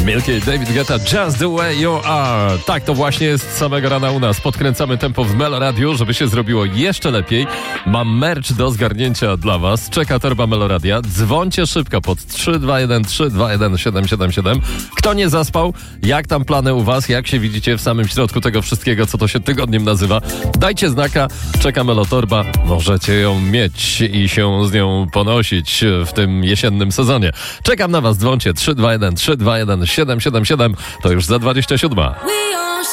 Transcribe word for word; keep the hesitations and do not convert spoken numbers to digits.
Milky, David Guetta, Just the way you are. Tak, to właśnie jest samego rana u nas. Podkręcamy tempo w Meloradiu, żeby się zrobiło jeszcze lepiej. Mam merch do zgarnięcia dla was. Czeka torba Meloradia. Dzwońcie szybko pod trzy dwa jeden trzy dwa jeden siedem siedem siedem. Kto nie zaspał? Jak tam plany u was? Jak się widzicie w samym środku tego wszystkiego, co to się tygodniem nazywa? Dajcie znaka. Czeka Melotorba. Możecie ją mieć i się z nią ponosić w tym jesiennym sezonie. Czekam na was. Dzwońcie trzy dwa jeden trzy dwa jeden siedem siedem siedem. To już za dwadzieścia siedem.